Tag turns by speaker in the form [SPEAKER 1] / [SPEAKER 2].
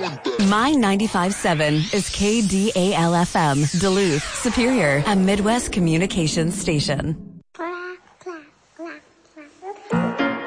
[SPEAKER 1] My 95.7 is KDAL-FM, Duluth, Superior, a Midwest communications station.